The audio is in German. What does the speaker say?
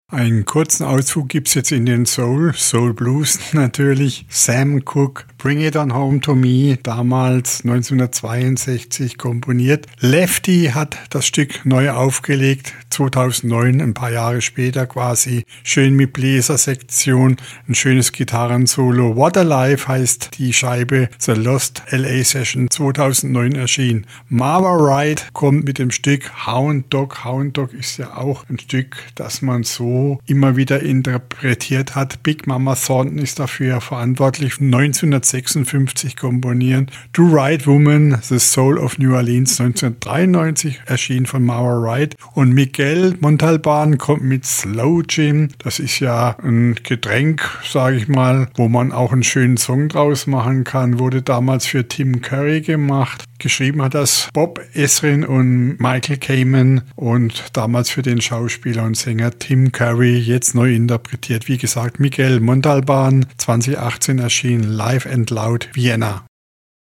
Einen kurzen Ausflug gibt's jetzt in den Soul Blues natürlich. Sam Cooke, Bring It On Home To Me, damals 1962 komponiert. Lefty hat das Stück neu aufgelegt, 2009, ein paar Jahre später quasi. Schön mit Bläsersektion, ein schönes Gitarrensolo. What a Life heißt die Scheibe, The Lost LA Session 2009 erschien. Marva Wright kommt mit dem Stück Hound Dog. Hound Dog ist ja auch ein Stück, das man so immer wieder interpretiert hat. Big Mama Thornton ist dafür verantwortlich, 1956 komponieren. Do Right Woman, The Soul of New Orleans 1993 erschien von Marva Wright und Miguel Montalban kommt mit Slow Jim. Das ist ja ein Getränk, sage ich mal, wo man auch einen schönen Song draus machen kann. Wurde damals für Tim Curry gemacht. Geschrieben hat das Bob Ezrin und Michael Kamen und damals für den Schauspieler und Sänger Tim Curry, jetzt neu interpretiert. Wie gesagt, Miguel Montalban, 2018 erschien Live and Loud Vienna.